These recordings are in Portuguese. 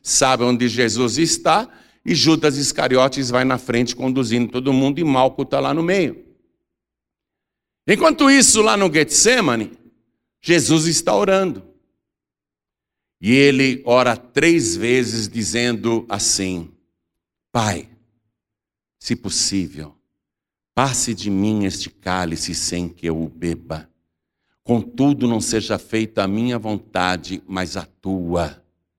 sabe onde Jesus está, e Judas Iscariotes vai na frente conduzindo todo mundo e Malco está lá no meio. Enquanto isso, lá no Getsemane, Jesus está orando. E ele ora 3 vezes dizendo assim: Pai, se possível, passe de mim este cálice sem que eu o beba. Contudo, não seja feita a minha vontade, mas a tua.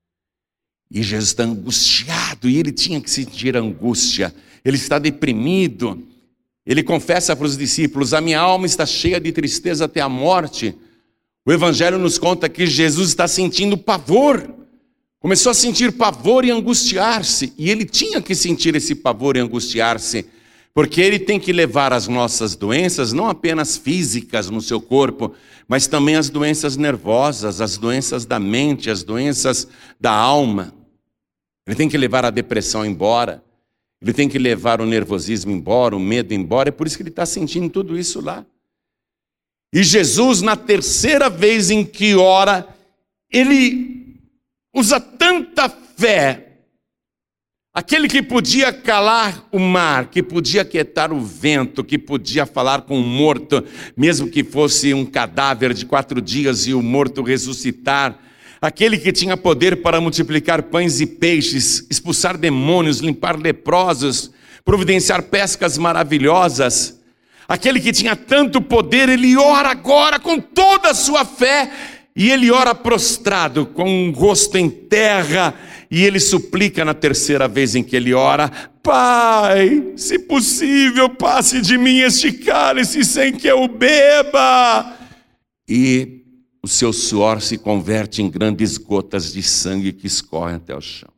E Jesus está angustiado, e ele tinha que sentir angústia. Ele está deprimido. Ele confessa para os discípulos: a minha alma está cheia de tristeza até a morte. O Evangelho nos conta que Jesus está sentindo pavor. Começou a sentir pavor e angustiar-se. E ele tinha que sentir esse pavor e angustiar-se, porque ele tem que levar as nossas doenças, não apenas físicas no seu corpo, mas também as doenças nervosas, as doenças da mente, as doenças da alma. Ele tem que levar a depressão embora. Ele tem que levar o nervosismo embora, o medo embora. É por isso que ele está sentindo tudo isso lá. E Jesus, na 3ª vez em que ora, ele usa tanta fé. Aquele que podia calar o mar, que podia aquietar o vento, que podia falar com o morto, mesmo que fosse um cadáver de 4 dias e o morto ressuscitar. Aquele que tinha poder para multiplicar pães e peixes, expulsar demônios, limpar leprosos, providenciar pescas maravilhosas. Aquele que tinha tanto poder, ele ora agora com toda a sua fé, e ele ora prostrado, com o rosto em terra, e ele suplica na 3ª vez em que ele ora: Pai, se possível, passe de mim este cálice sem que eu beba. E o seu suor se converte em grandes gotas de sangue que escorrem até o chão.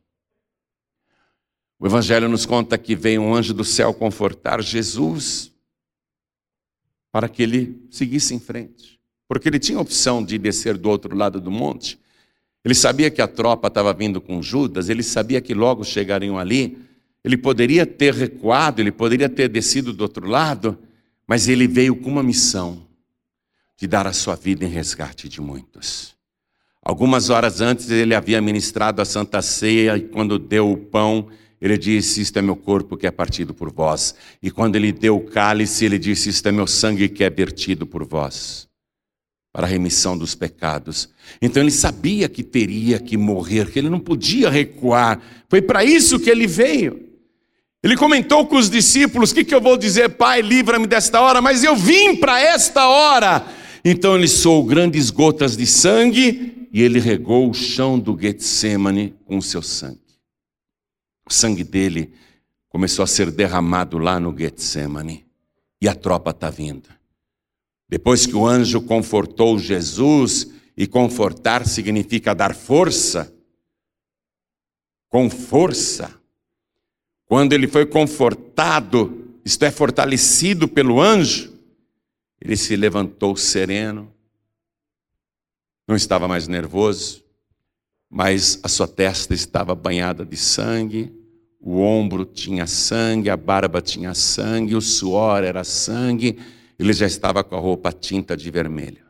O Evangelho nos conta que veio um anjo do céu confortar Jesus, para que ele seguisse em frente. Porque ele tinha a opção de descer do outro lado do monte. Ele sabia que a tropa estava vindo com Judas, ele sabia que logo chegariam ali. Ele poderia ter recuado, ele poderia ter descido do outro lado, mas ele veio com uma missão de dar a sua vida em resgate de muitos. Algumas horas antes ele havia ministrado a Santa Ceia, e quando deu o pão, ele disse: isto é meu corpo que é partido por vós. E quando ele deu o cálice, ele disse: isto é meu sangue que é vertido por vós, para a remissão dos pecados. Então ele sabia que teria que morrer, que ele não podia recuar. Foi para isso que ele veio. Ele comentou com os discípulos: o que eu vou dizer? Pai, livra-me desta hora, mas eu vim para esta hora. Então ele soou grandes gotas de sangue, e ele regou o chão do Getsemane com o seu sangue. O sangue dele começou a ser derramado lá no Getsemane. E a tropa está vindo. Depois que o anjo confortou Jesus, e confortar significa dar força, com força. Quando ele foi confortado, isto é, fortalecido pelo anjo, ele se levantou sereno, não estava mais nervoso, mas a sua testa estava banhada de sangue, o ombro tinha sangue, a barba tinha sangue, o suor era sangue, ele já estava com a roupa tinta de vermelho.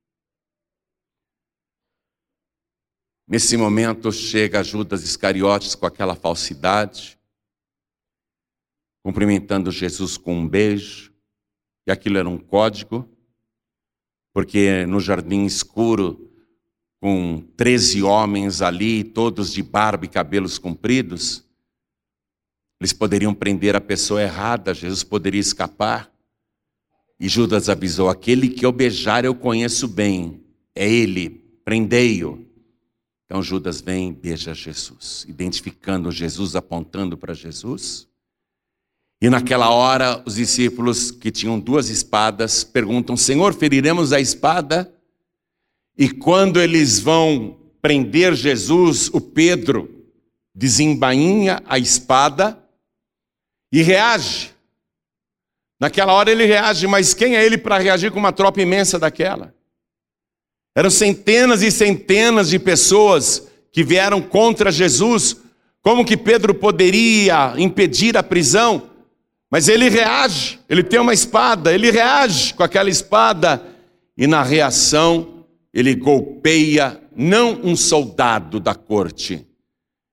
Nesse momento chega Judas Iscariotes com aquela falsidade, cumprimentando Jesus com um beijo, e aquilo era um código, porque no jardim escuro, com 13 homens ali, todos de barba e cabelos compridos, eles poderiam prender a pessoa errada, Jesus poderia escapar. E Judas avisou: aquele que eu beijar eu conheço bem, é ele, prendei-o. Então Judas vem e beija Jesus, identificando Jesus, apontando para Jesus. E naquela hora os discípulos, que tinham 2 espadas, perguntam: Senhor, feriremos a espada? E quando eles vão prender Jesus, o Pedro desembainha a espada e reage. Naquela hora ele reage, mas quem é ele para reagir com uma tropa imensa daquela? Eram centenas e centenas de pessoas que vieram contra Jesus. Como que Pedro poderia impedir a prisão? Mas ele reage, ele tem uma espada, ele reage com aquela espada, e na reação ele golpeia não um soldado da corte,